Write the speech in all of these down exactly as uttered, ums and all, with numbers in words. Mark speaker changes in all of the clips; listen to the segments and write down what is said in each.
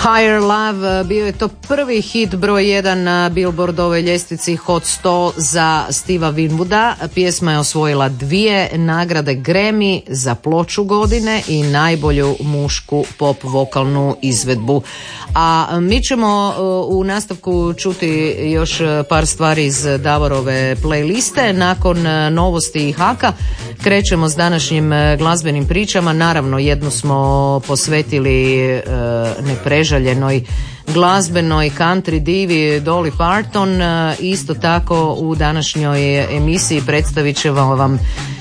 Speaker 1: Higher Love bio je to prvi hit broj jedan na Billboardovoj ljestvici Hot sto za Steva Winwooda. Pjesma je osvojila dvije nagrade Grammy za ploču godine i najbolju mušku pop vokalnu izvedbu. A mi ćemo u nastavku čuti još par stvari iz Davorove playliste. Nakon novosti i haka krećemo s današnjim glazbenim pričama. Naravno, jednu smo posvetili e, neprežaljenoj glazbenoj country divi Dolly Parton. Isto tako u današnjoj emisiji predstavit ćemo vam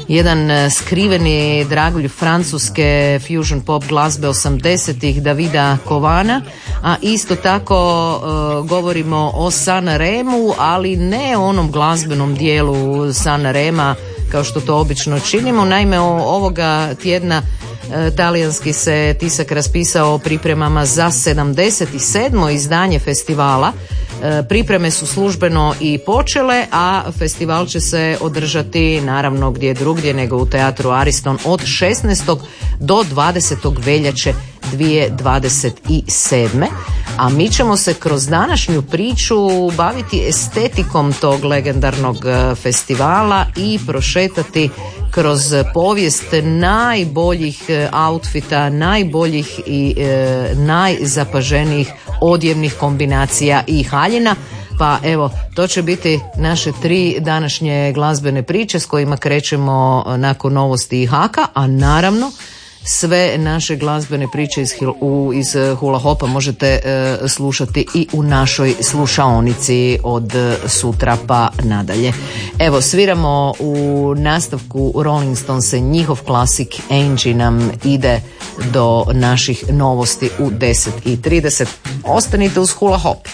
Speaker 1: jedan skriveni dragulj francuske fusion pop glazbe osamdesetih Davida Kovana, a isto tako uh, govorimo o Sanremu, ali ne onom glazbenom dijelu Sanrema kao što to obično činimo. Naime, ovoga tjedna talijanski se tisak raspisao o pripremama za sedamdeset sedmo izdanje festivala. Pripreme su službeno i počele, a festival će se održati naravno gdje drugdje nego u teatru Ariston od šesnaestog do dvadesetog veljače dvije tisuće dvadeset sedme. A mi ćemo se kroz današnju priču baviti estetikom tog legendarnog festivala i prošetati kroz povijest najboljih outfita, najboljih i e, najzapaženijih odjevnih kombinacija i haljina. Pa evo, to će biti naše tri današnje glazbene priče s kojima krećemo nakon novosti i haka, a naravno sve naše glazbene priče iz, u, iz Hula Hopa možete e, slušati i u našoj slušaonici od sutra pa nadalje. Evo, sviramo u nastavku Rolling Stones, njihov klasik Angie nam ide do naših novosti u deset i trideset. Ostanite uz Hula Hop.